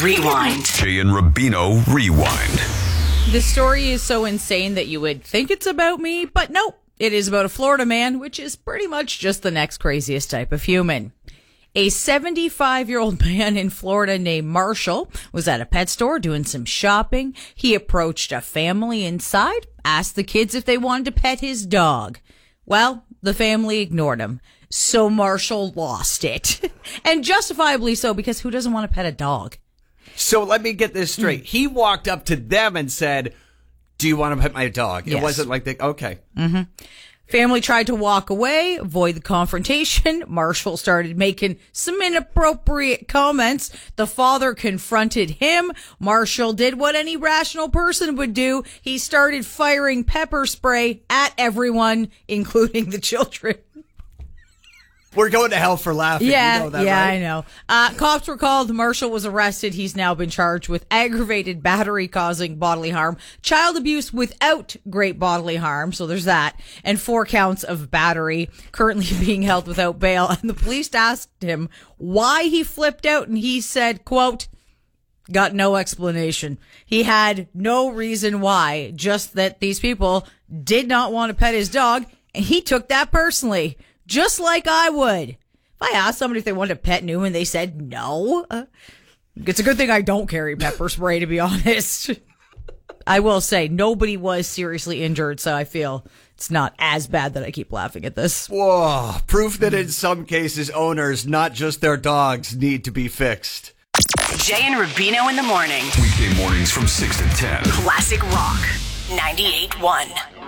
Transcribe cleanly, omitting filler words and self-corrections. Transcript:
Rewind. Jay and Rubino Rewind. The story is so insane that you would think it's about me, but nope. It is about a Florida man, which is pretty much just the next craziest type of human. A 75-year-old man in Florida named Marshall was at a pet store doing some shopping. He approached a family inside, asked the kids if they wanted to pet his dog. Well, the family ignored him. So Marshall lost it. And justifiably so, because who doesn't want to pet a dog? So let me get this straight. He walked up to them and said, "Do you want to pet my dog?" Yes. It wasn't like okay. Mm-hmm. Family tried to walk away, avoid the confrontation. Marshall started making some inappropriate comments. The father confronted him. Marshall did what any rational person would do. He started firing pepper spray at everyone, including the children. We're going to hell for laughing. Yeah, you know that, yeah, right? I know. Cops were called. Marshall was arrested. He's now been charged with aggravated battery causing bodily harm, child abuse without great bodily harm, so there's that, and 4 counts of battery, currently being held without bail. And the police asked him why he flipped out, and he said, quote, "Got no explanation." He had no reason why, just that these people did not want to pet his dog, and he took that personally. Just like I would. If I asked somebody if they wanted to pet Newman, they said no. It's a good thing I don't carry pepper spray, to be honest. I will say, nobody was seriously injured, so I feel it's not as bad that I keep laughing at this. Whoa. Proof that in some cases, owners, not just their dogs, need to be fixed. Jay and Rubino in the morning. Weekday mornings from 6 to 10. Classic Rock 98.1.